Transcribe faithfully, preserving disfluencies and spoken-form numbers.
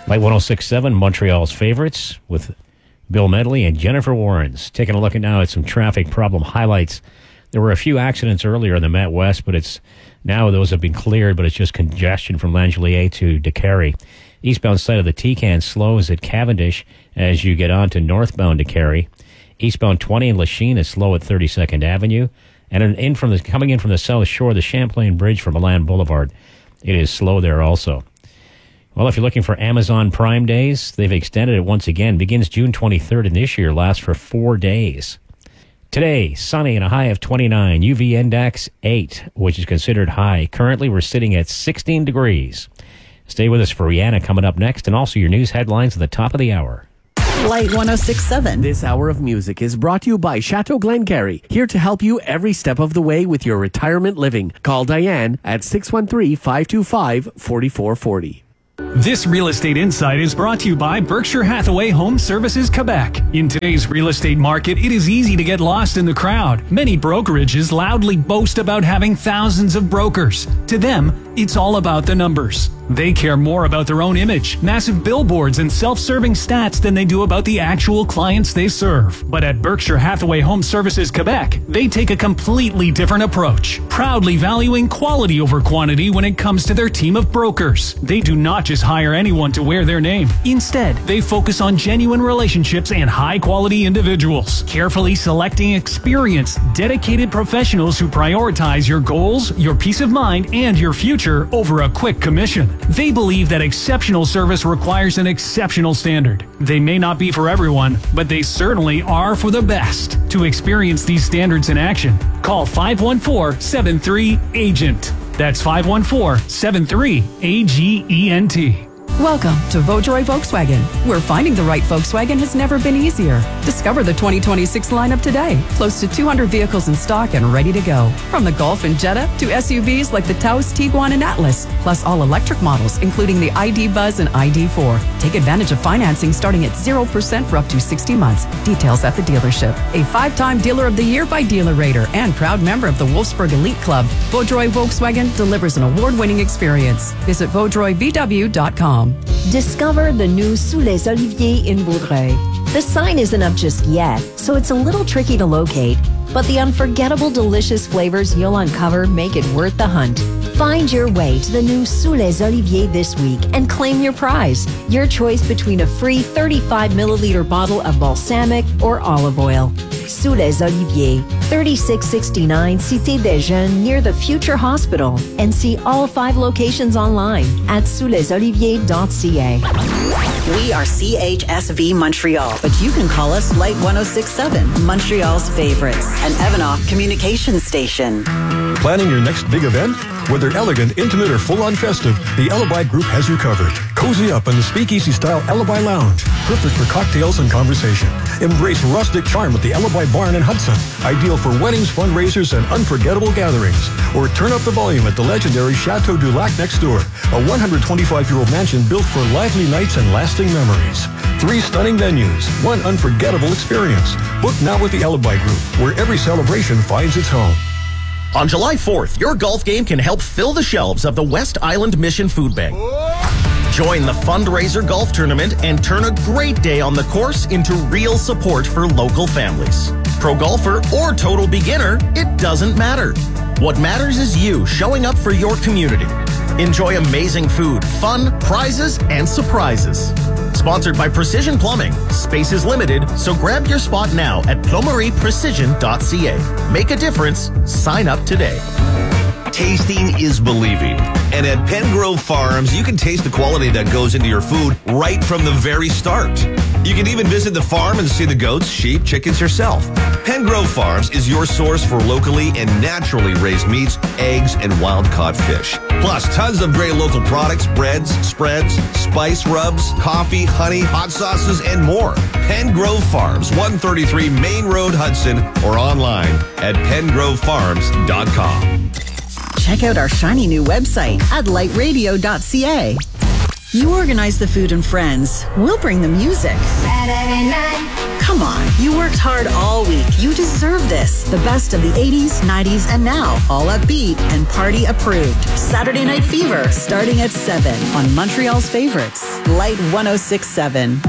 Light one oh six point seven, Montreal's favorites with Bill Medley and Jennifer Warrens. Taking a look at now at some traffic problem highlights. There were a few accidents earlier in the Met West, but it's now those have been cleared, but it's just congestion from Langelier to DeCarry. Eastbound side of the T-Can slows at Cavendish as you get on to northbound DeCarry. Eastbound twenty in Lachine is slow at thirty-second Avenue. And in from the coming in from the South Shore, the Champlain Bridge from Milan Boulevard, it is slow there also. Well, if you're looking for Amazon Prime Days, they've extended it once again. Begins June twenty-third, and this year lasts for four days. Today, sunny and a high of twenty-nine. U V index eight, which is considered high. Currently, we're sitting at sixteen degrees. Stay with us for Rihanna coming up next, and also your news headlines at the top of the hour. Light one oh six point seven. This hour of music is brought to you by Chateau Glengarry, here to help you every step of the way with your retirement living. Call Diane at six one three, five two five, four four four zero. This Real Estate Insight is brought to you by Berkshire Hathaway Home Services Quebec. In today's real estate market, it is easy to get lost in the crowd. Many brokerages loudly boast about having thousands of brokers. To them, it's all about the numbers. They care more about their own image, massive billboards, and self-serving stats than they do about the actual clients they serve. But at Berkshire Hathaway Home Services Quebec, they take a completely different approach, proudly valuing quality over quantity when it comes to their team of brokers. They do not just hire anyone to wear their name. Instead, they focus on genuine relationships and high-quality individuals, carefully selecting experienced, dedicated professionals who prioritize your goals, your peace of mind, and your future over a quick commission. They believe that exceptional service requires an exceptional standard. They may not be for everyone, but they certainly are for the best. To experience these standards in action, call five one four, seven three, A G E N T. That's five one four, seven three, A G E N T. Welcome to Vaudreuil Volkswagen, where finding the right Volkswagen has never been easier. Discover the twenty twenty-six lineup today. Close to two hundred vehicles in stock and ready to go. From the Golf and Jetta to S U Vs like the Taos, Tiguan, and Atlas, plus all electric models, including the I D Buzz and I D four. Take advantage of financing starting at zero percent for up to sixty months. Details at the dealership. A five-time Dealer of the Year by Dealer Rater and proud member of the Wolfsburg Elite Club, Vaudreuil Volkswagen delivers an award-winning experience. Visit vaudreuil v w dot com. Discover the new Sous les Oliviers in Vaudreuil. The sign isn't up just yet, so it's a little tricky to locate, but the unforgettable delicious flavors you'll uncover make it worth the hunt. Find your way to the new Sous les Oliviers this week and claim your prize. Your choice between a free thirty-five milliliter bottle of balsamic or olive oil. Sous les Oliviers, thirty-six sixty-nine Cité des Jeunes near the Future Hospital, and see all five locations online at sous les oliviers dot c a. We are C H S V Montreal, but you can call us Light one oh six point seven, Montreal's favorites, an Evanoff communication station. Planning your next big event? Whether elegant, intimate, or full-on festive, the Alibi Group has you covered. Cozy up in the speakeasy-style Alibi Lounge, perfect for cocktails and conversation. Embrace rustic charm at the Alibi Barn in Hudson, ideal for weddings, fundraisers, and unforgettable gatherings. Or turn up the volume at the legendary Chateau du Lac next door, a one hundred twenty-five-year-old mansion built for lively nights and lasting memories. Three stunning venues, one unforgettable experience. Book now with the Alibi Group, where every celebration finds its home. On July fourth, your golf game can help fill the shelves of the West Island Mission Food Bank. Join the fundraiser golf tournament and turn a great day on the course into real support for local families. Pro golfer or total beginner, it doesn't matter. What matters is you showing up for your community. Enjoy amazing food, fun, prizes, and surprises. Sponsored by Precision Plumbing. Space is limited, so grab your spot now at plumerie precision dot c a. Make a difference. Sign up today. Tasting is believing. And at Pengrove Farms, you can taste the quality that goes into your food right from the very start. You can even visit the farm and see the goats, sheep, chickens yourself. Pengrove Farms is your source for locally and naturally raised meats, eggs, and wild-caught fish. Plus, tons of great local products, breads, spreads, spice rubs, coffee, honey, hot sauces, and more. Pengrove Farms, one thirty-three Main Road, Hudson, or online at pengrove farms dot com. Check out our shiny new website at light radio dot c a. You organize the food and friends. We'll bring the music. Saturday night. Come Come on, you worked hard all week. You deserve this. The best of the eighties, nineties, and now. All upbeat and party approved. Saturday Night Fever, starting at seven on Montreal's favorites. Light one oh six point seven.